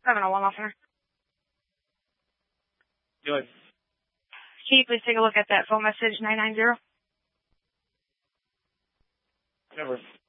701 Law Center. Do it. Can you please take a look at that phone message 990? Never.